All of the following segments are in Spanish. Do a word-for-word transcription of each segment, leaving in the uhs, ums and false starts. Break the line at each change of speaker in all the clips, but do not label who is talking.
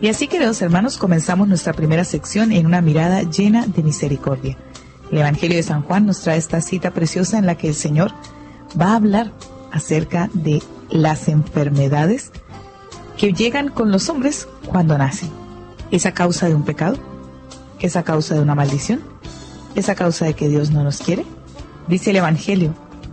Y así, queridos hermanos, comenzamos nuestra primera sección en una mirada llena de misericordia. El Evangelio de San Juan nos trae esta cita preciosa en la que el Señor va a hablar acerca de las enfermedades que llegan con los hombres cuando nacen. ¿Es a causa de un pecado? ¿Es a causa de una maldición? ¿Es a causa de que Dios no nos quiere? Dice el Evangelio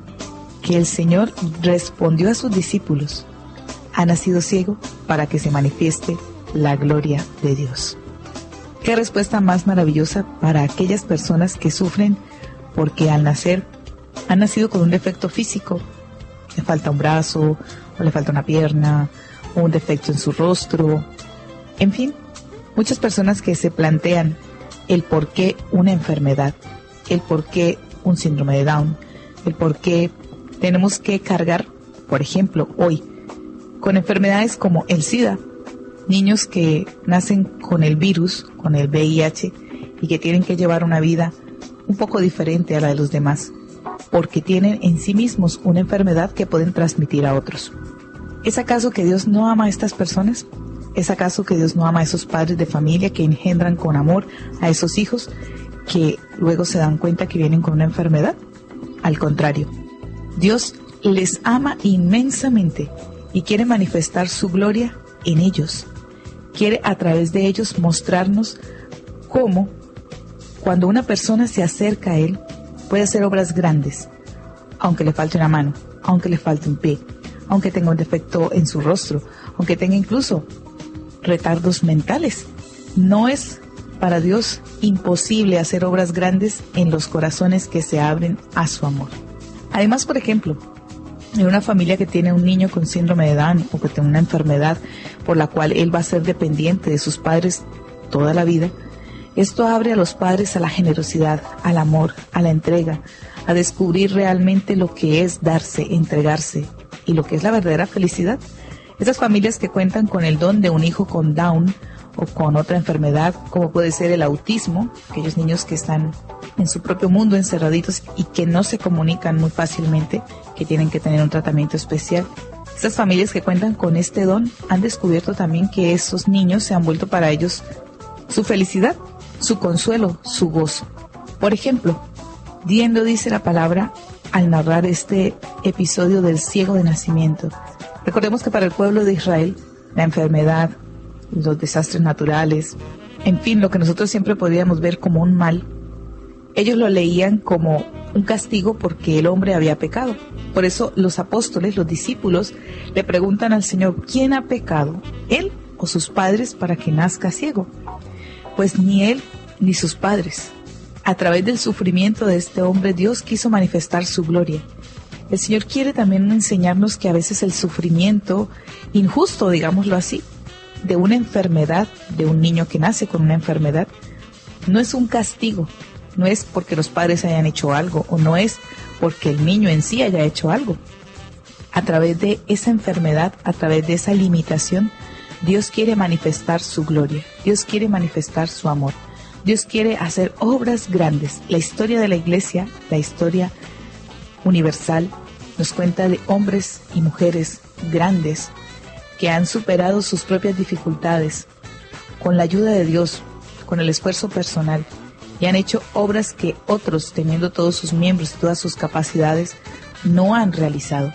que el Señor respondió a sus discípulos: ha nacido ciego para que se manifieste la gloria de Dios. Qué respuesta más maravillosa para aquellas personas que sufren porque al nacer han nacido con un defecto físico. Le falta un brazo, o le falta una pierna, o un defecto en su rostro. En fin, muchas personas que se plantean el por qué una enfermedad, el por qué un síndrome de Down, el por qué tenemos que cargar, por ejemplo, hoy, con enfermedades como el SIDA, niños que nacen con el virus, con el V I H, y que tienen que llevar una vida un poco diferente a la de los demás, porque tienen en sí mismos una enfermedad que pueden transmitir a otros. ¿Es acaso que Dios no ama a estas personas? ¿Es acaso que Dios no ama a esos padres de familia que engendran con amor a esos hijos que luego se dan cuenta que vienen con una enfermedad? Al contrario, Dios les ama inmensamente y quiere manifestar su gloria en ellos. Quiere a través de ellos mostrarnos cómo, cuando una persona se acerca a Él, puede hacer obras grandes, aunque le falte una mano, aunque le falte un pie, aunque tenga un defecto en su rostro, aunque tenga incluso retardos mentales. No es para Dios imposible hacer obras grandes en los corazones que se abren a su amor. Además, por ejemplo, en una familia que tiene un niño con síndrome de Down o que tiene una enfermedad por la cual él va a ser dependiente de sus padres toda la vida, esto abre a los padres a la generosidad, al amor, a la entrega, a descubrir realmente lo que es darse, entregarse y lo que es la verdadera felicidad. Esas familias que cuentan con el don de un hijo con Down o con otra enfermedad, como puede ser el autismo, aquellos niños que están en su propio mundo encerraditos y que no se comunican muy fácilmente, que tienen que tener un tratamiento especial. Estas familias que cuentan con este don han descubierto también que esos niños se han vuelto para ellos su felicidad, su consuelo, su gozo. Por ejemplo, Diendo dice la palabra al narrar este episodio del ciego de nacimiento. Recordemos que para el pueblo de Israel, la enfermedad, los desastres naturales, en fin, lo que nosotros siempre podíamos ver como un mal, ellos lo leían como un castigo porque el hombre había pecado. Por eso los apóstoles, los discípulos, le preguntan al Señor: ¿quién ha pecado, él o sus padres, para que nazca ciego? Pues ni él ni sus padres. A través del sufrimiento de este hombre, Dios quiso manifestar su gloria. El Señor quiere también enseñarnos que a veces el sufrimiento injusto, digámoslo así, de una enfermedad, de un niño que nace con una enfermedad, no es un castigo, no es porque los padres hayan hecho algo o no es porque el niño en sí haya hecho algo. A través de esa enfermedad, a través de esa limitación, Dios quiere manifestar su gloria, Dios quiere manifestar su amor, Dios quiere hacer obras grandes. La historia de la iglesia, la historia universal, nos cuenta de hombres y mujeres grandes que han superado sus propias dificultades con la ayuda de Dios, con el esfuerzo personal, y han hecho obras que otros, teniendo todos sus miembros y todas sus capacidades, no han realizado.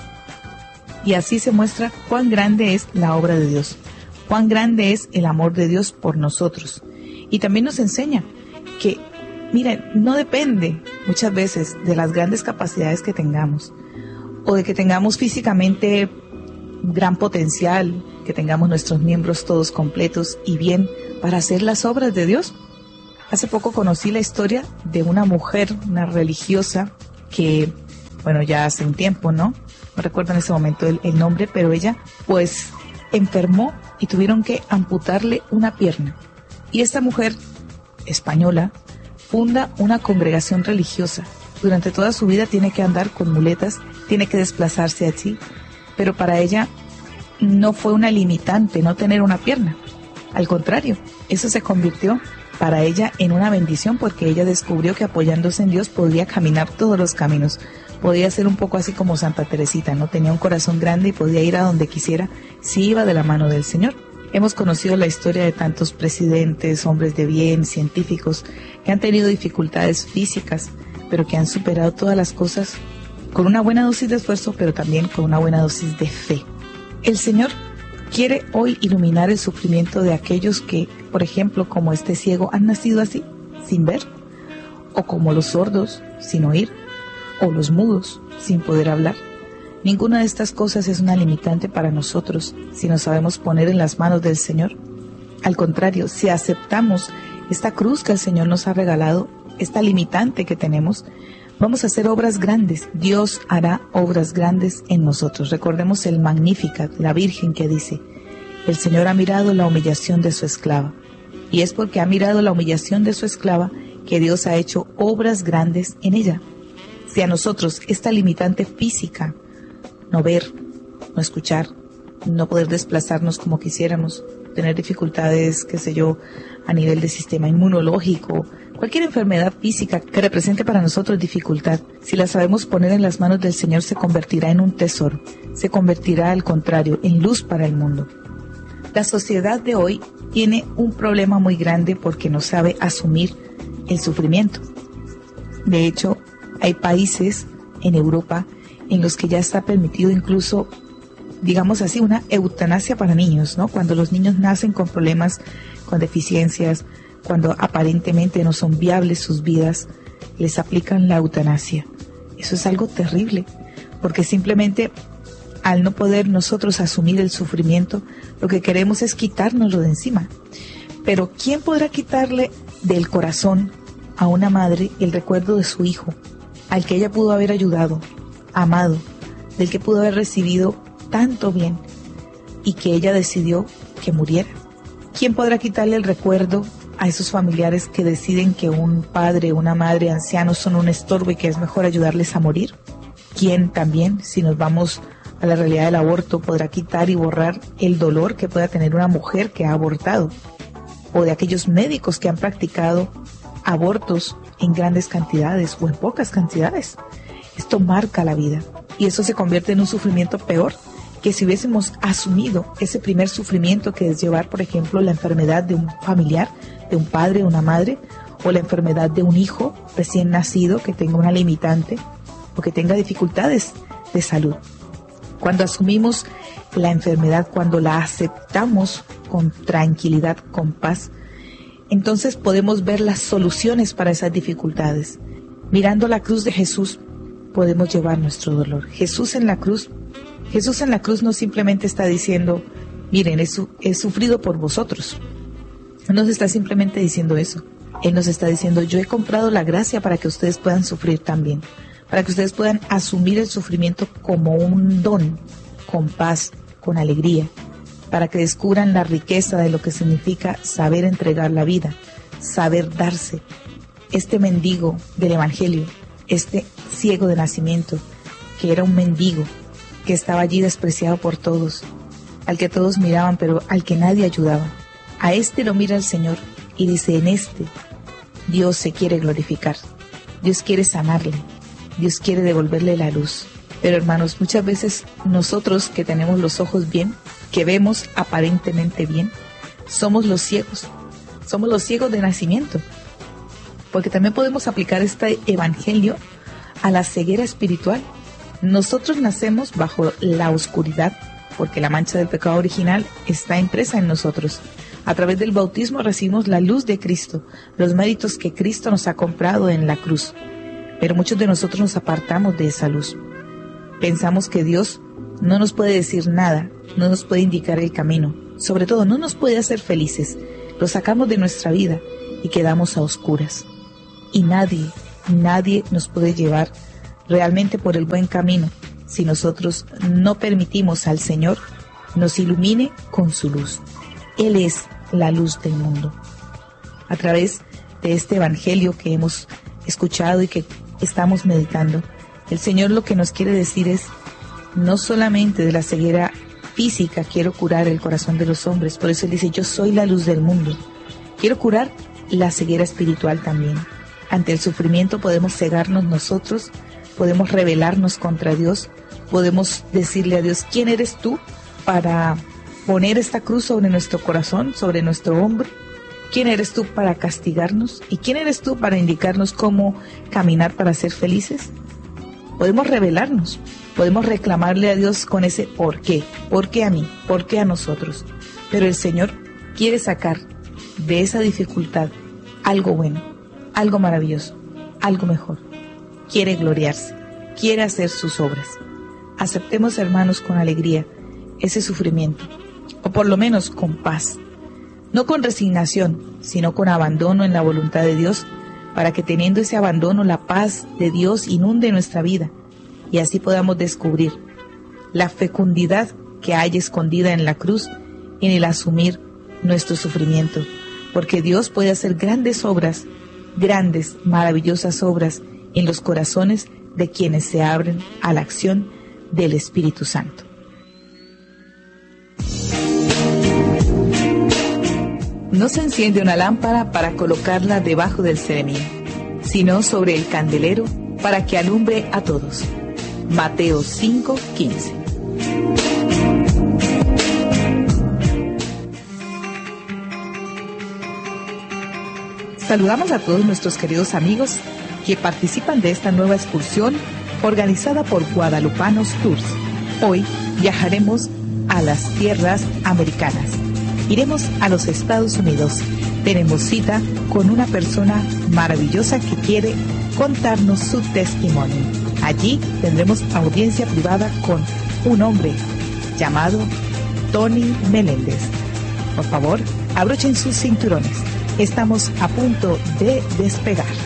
Y así se muestra cuán grande es la obra de Dios, cuán grande es el amor de Dios por nosotros. Y también nos enseña que, miren, no depende muchas veces de las grandes capacidades que tengamos, o de que tengamos físicamente gran potencial, que tengamos nuestros miembros todos completos y bien para hacer las obras de Dios. Hace poco conocí la historia de una mujer, una religiosa, que, bueno, ya hace un tiempo, ¿no? No recuerdo en ese momento el, el nombre, pero ella, pues, enfermó y tuvieron que amputarle una pierna. Y esta mujer española funda una congregación religiosa. Durante toda su vida tiene que andar con muletas, tiene que desplazarse así, pero para ella no fue una limitante no tener una pierna. Al contrario, eso se convirtió para ella en una bendición, porque ella descubrió que apoyándose en Dios podía caminar todos los caminos. Podía ser un poco así como Santa Teresita, ¿no? Tenía un corazón grande y podía ir a donde quisiera si iba de la mano del Señor. Hemos conocido la historia de tantos presidentes, hombres de bien, científicos, que han tenido dificultades físicas, pero que han superado todas las cosas con una buena dosis de esfuerzo, pero también con una buena dosis de fe. El Señor quiere hoy iluminar el sufrimiento de aquellos que, por ejemplo, como este ciego, han nacido así, sin ver, o como los sordos, sin oír, o los mudos, sin poder hablar. Ninguna de estas cosas es una limitante para nosotros si nos sabemos poner en las manos del Señor. Al contrario, si aceptamos esta cruz que el Señor nos ha regalado, esta limitante que tenemos, vamos a hacer obras grandes. Dios hará obras grandes en nosotros. Recordemos el Magnificat, la Virgen que dice: el Señor ha mirado la humillación de su esclava. Y es porque ha mirado la humillación de su esclava que Dios ha hecho obras grandes en ella. Si a nosotros esta limitante física, no ver, no escuchar, no poder desplazarnos como quisiéramos, tener dificultades, qué sé yo, a nivel del sistema inmunológico, cualquier enfermedad física que represente para nosotros dificultad, si la sabemos poner en las manos del Señor, se convertirá en un tesoro, se convertirá al contrario en luz para el mundo. La sociedad de hoy tiene un problema muy grande porque no sabe asumir el sufrimiento. De hecho, hay países en Europa en los que ya está permitido incluso, digamos así, una eutanasia para niños, ¿no? Cuando los niños nacen con problemas, con deficiencias, cuando aparentemente no son viables sus vidas, les aplican la eutanasia. Eso es algo terrible, porque simplemente al no poder nosotros asumir el sufrimiento, lo que queremos es quitárnoslo de encima. Pero ¿quién podrá quitarle del corazón a una madre el recuerdo de su hijo, al que ella pudo haber ayudado, amado, del que pudo haber recibido tanto bien y que ella decidió que muriera? ¿Quién podrá quitarle el recuerdo a esos familiares que deciden que un padre o una madre ancianos son un estorbo y que es mejor ayudarles a morir? ¿Quién también, si nos vamos a la realidad del aborto, podrá quitar y borrar el dolor que pueda tener una mujer que ha abortado? O de aquellos médicos que han practicado abortos en grandes cantidades o en pocas cantidades. Esto marca la vida y eso se convierte en un sufrimiento peor que si hubiésemos asumido ese primer sufrimiento que es llevar, por ejemplo, la enfermedad de un familiar, de un padre o una madre, o la enfermedad de un hijo recién nacido que tenga una limitante o que tenga dificultades de salud. Cuando asumimos la enfermedad, cuando la aceptamos con tranquilidad, con paz, entonces podemos ver las soluciones para esas dificultades. Mirando la cruz de Jesús, podemos llevar nuestro dolor. Jesús en la cruz, Jesús en la cruz no simplemente está diciendo, miren, he, su, he sufrido por vosotros. No nos está simplemente diciendo eso. Él nos está diciendo, yo he comprado la gracia para que ustedes puedan sufrir también, para que ustedes puedan asumir el sufrimiento como un don, con paz, con alegría, para que descubran la riqueza de lo que significa saber entregar la vida, saber darse. Este mendigo del Evangelio, este ciego de nacimiento, que era un mendigo, que estaba allí despreciado por todos, al que todos miraban, pero al que nadie ayudaba. A este lo mira el Señor y dice, en este Dios se quiere glorificar, Dios quiere sanarle, Dios quiere devolverle la luz. Pero hermanos, muchas veces nosotros que tenemos los ojos bien, que vemos aparentemente bien, somos los ciegos, somos los ciegos de nacimiento, porque también podemos aplicar este evangelio a la ceguera espiritual. Nosotros nacemos bajo la oscuridad, porque la mancha del pecado original está impresa en nosotros. A través del bautismo recibimos la luz de Cristo, los méritos que Cristo nos ha comprado en la cruz. Pero muchos de nosotros nos apartamos de esa luz. Pensamos que Dios no nos puede decir nada, no nos puede indicar el camino, sobre todo no nos puede hacer felices. Lo sacamos de nuestra vida y quedamos a oscuras. Y nadie, nadie nos puede llevar realmente por el buen camino si nosotros no permitimos al Señor nos ilumine con su luz. Él es la luz del mundo. A través de este evangelio que hemos escuchado y que estamos meditando, el Señor lo que nos quiere decir es, no solamente de la ceguera física quiero curar el corazón de los hombres, por eso Él dice, yo soy la luz del mundo. Quiero curar la ceguera espiritual también. Ante el sufrimiento podemos cegarnos nosotros, podemos rebelarnos contra Dios, podemos decirle a Dios, ¿quién eres tú para poner esta cruz sobre nuestro corazón, sobre nuestro hombro? ¿Quién eres tú para castigarnos? ¿Y quién eres tú para indicarnos cómo caminar para ser felices? Podemos rebelarnos, podemos reclamarle a Dios con ese ¿por qué? ¿Por qué a mí? ¿Por qué a nosotros? Pero el Señor quiere sacar de esa dificultad algo bueno, algo maravilloso, algo mejor. Quiere gloriarse, quiere hacer sus obras. Aceptemos, hermanos, con alegría ese sufrimiento, o por lo menos con paz, no con resignación, sino con abandono en la voluntad de Dios, para que teniendo ese abandono la paz de Dios inunde nuestra vida y así podamos descubrir la fecundidad que hay escondida en la cruz en el asumir nuestro sufrimiento, porque Dios puede hacer grandes obras, grandes, maravillosas obras en los corazones de quienes se abren a la acción del Espíritu Santo. No se enciende una lámpara para colocarla debajo del ceремín, sino sobre el candelero para que alumbre a todos. Mateo cinco quince. Saludamos a todos nuestros queridos amigos que participan de esta nueva excursión organizada por Guadalupanos Tours. Hoy viajaremos a las tierras americanas. Iremos a los Estados Unidos. Tenemos cita con una persona maravillosa que quiere contarnos su testimonio. Allí tendremos audiencia privada con un hombre llamado Tony Meléndez. Por favor, abrochen sus cinturones. Estamos a punto de despegar.